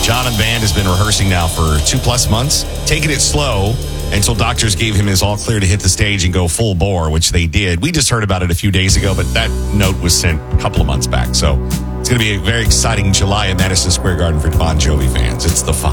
John and band has been rehearsing now for 2+ months, taking it slow until doctors gave him his all clear to hit the stage and go full bore, which they did. We just heard about it a few days ago, but that note was sent a couple of months back. So it's going to be a very exciting July at Madison Square Garden for Bon Jovi fans. It's the 5.